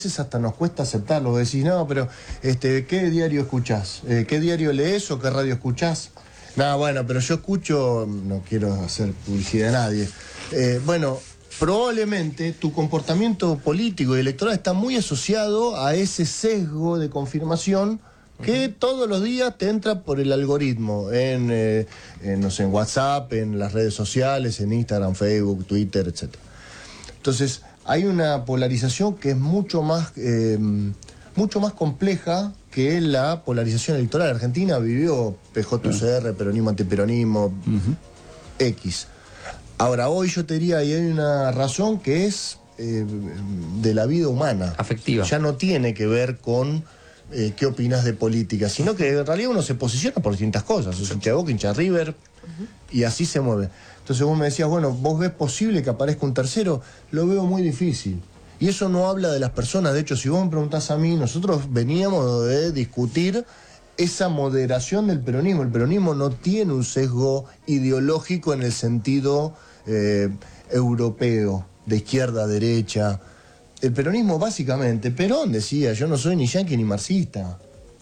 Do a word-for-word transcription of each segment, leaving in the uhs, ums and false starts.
veces hasta nos cuesta aceptarlo, decís, no, pero este, ¿qué diario escuchás? Eh, ¿Qué diario lees o qué radio escuchás? No, bueno, pero yo escucho, no quiero hacer publicidad a nadie. Eh, bueno, probablemente tu comportamiento político y electoral está muy asociado a ese sesgo de confirmación que uh-huh. todos los días te entra por el algoritmo, en, eh, en, no sé, en WhatsApp, en las redes sociales, en Instagram, Facebook, Twitter, etcétera. Entonces, hay una polarización que es mucho más, eh, mucho más compleja que la polarización electoral. Argentina vivió P J U C R, peronismo, antiperonismo, uh-huh. X. Ahora, hoy yo te diría, y hay una razón que es eh, de la vida humana. Afectiva. Ya no tiene que ver con eh, qué opinas de política, sino que en realidad uno se posiciona por distintas cosas. Es hincha de Boca, hincha de River, uh-huh. y así se mueve. Entonces vos me decías, bueno, ¿vos ves posible que aparezca un tercero? Lo veo muy difícil. Y eso no habla de las personas. De hecho, si vos me preguntás a mí, nosotros veníamos de discutir esa moderación del peronismo. El peronismo no tiene un sesgo ideológico en el sentido eh, europeo, de izquierda a derecha. El peronismo básicamente, Perón decía, yo no soy ni yanqui ni marxista.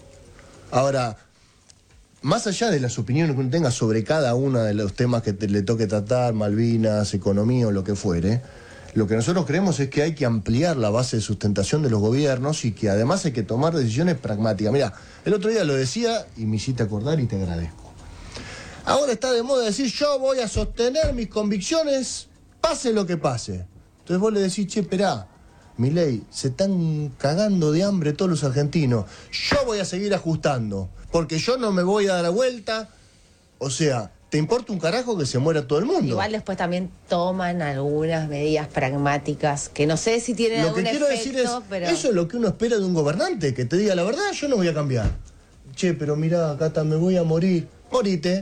Ahora, más allá de las opiniones que uno tenga sobre cada uno de los temas que te, le toque tratar, Malvinas, economía o lo que fuere, lo que nosotros creemos es que hay que ampliar la base de sustentación de los gobiernos y que además hay que tomar decisiones pragmáticas. Mira, el otro día lo decía y me hiciste acordar y te agradezco. Ahora está de moda decir, yo voy a sostener mis convicciones, pase lo que pase. Entonces vos le decís, che, esperá, Milei, se están cagando de hambre todos los argentinos. Yo voy a seguir ajustando, porque yo no me voy a dar la vuelta. O sea, ¿te importa un carajo que se muera todo el mundo? Igual después también toman algunas medidas pragmáticas, que no sé si tienen algún efecto. Lo que quiero decir es, pero... eso es lo que uno espera de un gobernante, que te diga la verdad, yo no voy a cambiar. Che, pero mirá, Cata, me voy a morir. Morite.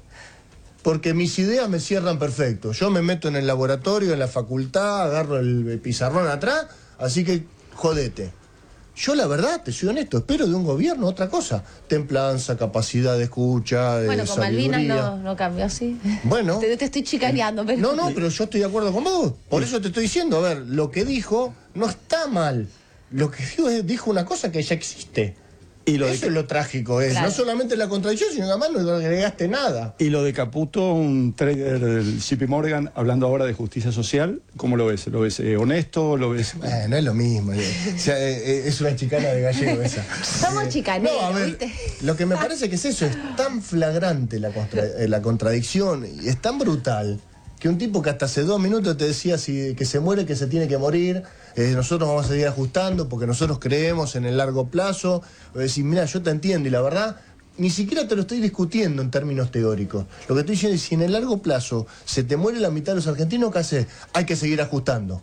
Porque mis ideas me cierran perfecto. Yo me meto en el laboratorio, en la facultad, agarro el pizarrón atrás, así que jodete. Yo la verdad, te soy honesto, espero de un gobierno otra cosa. Templanza, capacidad de escucha, de bueno, con sabiduría. Malvinas no, no cambió así. Bueno. Te, te estoy chicaneando. Pero... No, no, pero yo estoy de acuerdo con vos. Por eso te estoy diciendo, a ver, lo que dijo no está mal. Lo que dijo es, dijo una cosa que ya existe. Y lo Eso de... es lo trágico, es claro. No solamente la contradicción, sino que además no agregaste nada. Y lo de Caputo, un trader del J P Morgan, hablando ahora de justicia social, ¿cómo lo ves? ¿Lo ves eh, honesto? ¿Lo ves...? Eh, no es lo mismo. O sea, eh, es una chicana de gallego esa. Somos eh, chicaneros, no, a ver, ¿viste? Lo que me parece que es eso, es tan flagrante la, contra, eh, la contradicción, y es tan brutal, que un tipo que hasta hace dos minutos te decía si, que se muere, que se tiene que morir, eh, nosotros vamos a seguir ajustando porque nosotros creemos en el largo plazo. O decir, mira, yo te entiendo y la verdad, ni siquiera te lo estoy discutiendo en términos teóricos. Lo que estoy diciendo es, si en el largo plazo se te muere la mitad de los argentinos, ¿qué haces? Hay que seguir ajustando.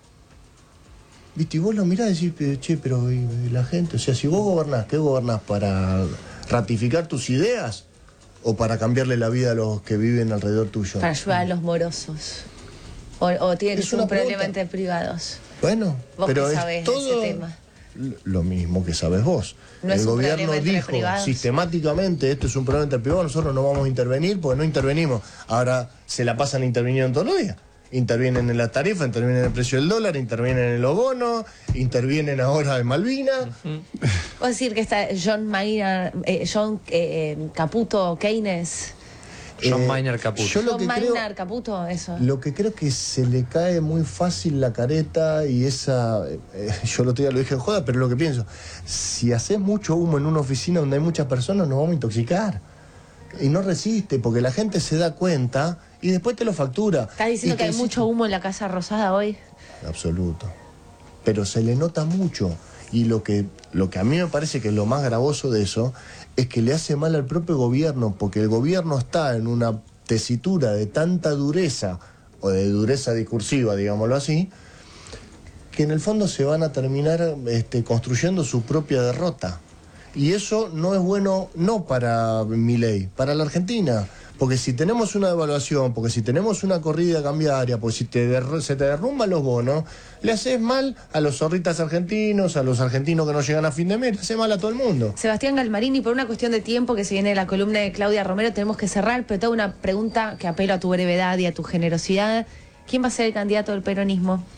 ¿Viste? Y vos lo mirás y decís, che, pero ¿y la gente? O sea, si vos gobernás, ¿qué gobernás? ¿Para ratificar tus ideas? ¿O para cambiarle la vida a los que viven alrededor tuyo? Para ayudar a los morosos. O, o tienes un problema entre privados. Bueno, vos pero que es sabés todo de ese tema. Lo mismo que sabes vos. No el es un gobierno dijo privados. sistemáticamente, esto es un problema entre privados, nosotros no vamos a intervenir porque no intervenimos. Ahora se la pasan interviniendo todos los días. Intervienen en la tarifa, intervienen en el precio del dólar, intervienen en los bonos, intervienen ahora en Malvinas. Uh-huh. Vos decir que está John Maynard, eh, John eh, Caputo Keynes. John eh, Maynard Caputo. Yo lo John que Maynard creo, Caputo, eso. Lo que creo que se le cae muy fácil la careta y esa... Eh, yo el otro día lo dije en joda, pero lo que pienso, si haces mucho humo en una oficina donde hay muchas personas, nos vamos a intoxicar. Y no resiste, porque la gente se da cuenta y después te lo factura. ¿Estás diciendo que hay mucho humo en la Casa Rosada hoy? Absoluto. Pero se le nota mucho. Y lo que, lo que a mí me parece que es lo más gravoso de eso es que le hace mal al propio gobierno, porque el gobierno está en una tesitura de tanta dureza, o de dureza discursiva, digámoslo así, que en el fondo se van a terminar este, construyendo su propia derrota. Y eso no es bueno, no para Milei, para la Argentina. Porque si tenemos una devaluación, porque si tenemos una corrida cambiaria, porque si te der, se te derrumban los bonos, le haces mal a los zorritas argentinos, a los argentinos que no llegan a fin de mes, le hace mal a todo el mundo. Sebastián Galmarini, por una cuestión de tiempo que se viene de la columna de Claudia Romero, tenemos que cerrar, pero tengo una pregunta que apelo a tu brevedad y a tu generosidad. ¿Quién va a ser el candidato del peronismo? Creo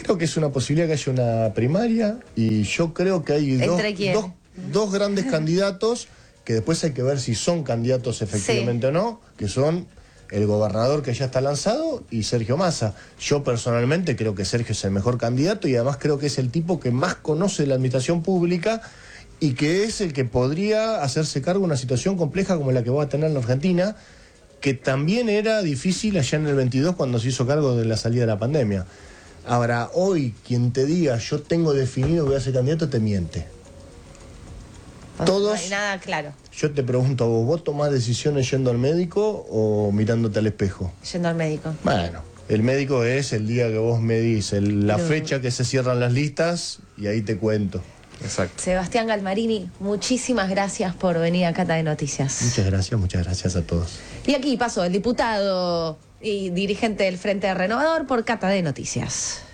Creo que es una posibilidad que haya una primaria y yo creo que hay dos, dos, dos grandes candidatos que después hay que ver si son candidatos efectivamente sí. o no, que son el gobernador que ya está lanzado y Sergio Massa. Yo personalmente creo que Sergio es el mejor candidato y además creo que es el tipo que más conoce la administración pública y que es el que podría hacerse cargo de una situación compleja como la que va a tener en Argentina, que también era difícil allá en el veintidós cuando se hizo cargo de la salida de la pandemia. Ahora, hoy, quien te diga yo tengo definido que voy a ser candidato, te miente. Todos, no hay nada claro. Yo te pregunto a vos, ¿vos tomás decisiones yendo al médico o mirándote al espejo? Yendo al médico. Bueno, el médico es el día que vos medís, el, la Pero... fecha que se cierran las listas y ahí te cuento. Exacto. Sebastián Galmarini, muchísimas gracias por venir a Cata de Noticias. Muchas gracias, muchas gracias a todos. Y aquí pasó el diputado y dirigente del Frente Renovador por Cata de Noticias.